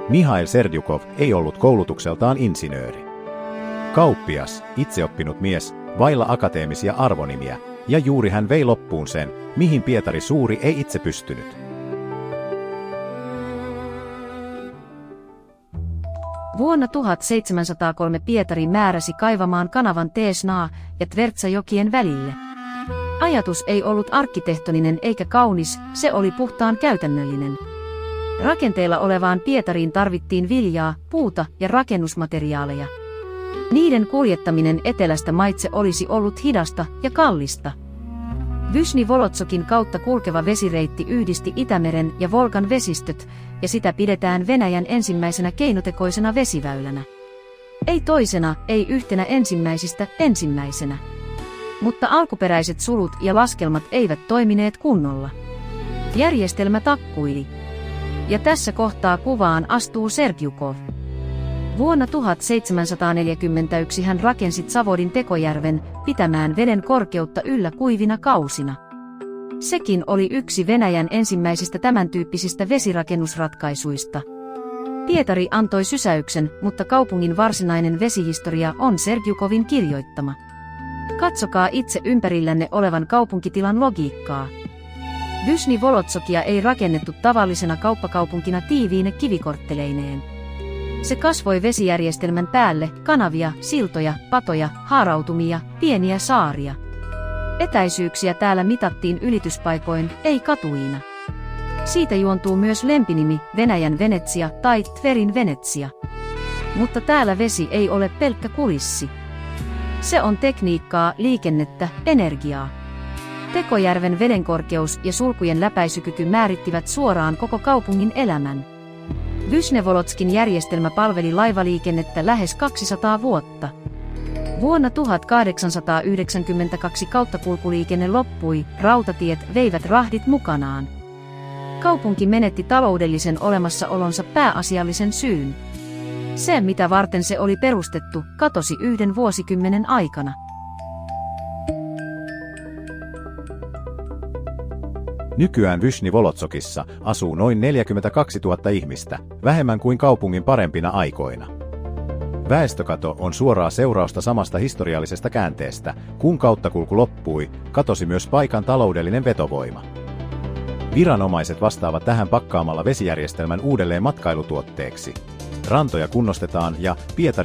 Mihail Serdyukov ei ollut koulutukseltaan insinööri. Kauppias, itseoppinut mies, vailla akateemisia arvonimiä, ja juuri hän vei loppuun sen, mihin Pietari Suuri ei itse pystynyt. Vuonna 1703 Pietari määräsi kaivamaan kanavan Teesnaa ja Tvertsajokien välille. Ajatus ei ollut arkkitehtoninen eikä kaunis, se oli puhtaan käytännöllinen. Rakenteilla olevaan Pietariin tarvittiin viljaa, puuta ja rakennusmateriaaleja. Niiden kuljettaminen etelästä maitse olisi ollut hidasta ja kallista. Vyšny-Volotsokin kautta kulkeva vesireitti yhdisti Itämeren ja Volgan vesistöt, ja sitä pidetään Venäjän ensimmäisenä keinotekoisena vesiväylänä. Ei toisena, ei yhtenä ensimmäisistä ensimmäisenä. Mutta alkuperäiset sulut ja laskelmat eivät toimineet kunnolla. Järjestelmä takkuili. Ja tässä kohtaa kuvaan astuu Serdyukov. Vuonna 1741 hän rakensi Zavodin Tekojärven pitämään veden korkeutta yllä kuivina kausina. Sekin oli yksi Venäjän ensimmäisistä tämän tyyppisistä vesirakennusratkaisuista. Pietari antoi sysäyksen, mutta kaupungin varsinainen vesihistoria on Serdyukovin kirjoittama. Katsokaa itse ympärillänne olevan kaupunkitilan logiikkaa. Vyšny-Volotsokia ei rakennettu tavallisena kauppakaupunkina tiiviine kivikortteleineen. Se kasvoi vesijärjestelmän päälle, kanavia, siltoja, patoja, haarautumia, pieniä saaria. Etäisyyksiä täällä mitattiin ylityspaikoin, ei katuina. Siitä juontuu myös lempinimi Venäjän Venetsia tai Tverin Venetsia. Mutta täällä vesi ei ole pelkkä kulissi. Se on tekniikkaa, liikennettä, energiaa. Tekojärven vedenkorkeus ja sulkujen läpäisykyky määrittivät suoraan koko kaupungin elämän. Vyšne-Volotskin järjestelmä palveli laivaliikennettä lähes 200 vuotta. Vuonna 1892 kauttakulkuliikenne loppui, rautatiet veivät rahdit mukanaan. Kaupunki menetti taloudellisen olemassaolonsa pääasiallisen syyn. Se, mitä varten se oli perustettu, katosi 1 vuosikymmenen aikana. Nykyään Vyšny-Volotsokissa asuu noin 42 000 ihmistä, vähemmän kuin kaupungin parempina aikoina. Väestökato on suoraa seurausta samasta historiallisesta käänteestä. Kun kauttakulku loppui, katosi myös paikan taloudellinen vetovoima. Viranomaiset vastaavat tähän pakkaamalla vesijärjestelmän uudelleen matkailutuotteeksi. Rantoja kunnostetaan ja Pietari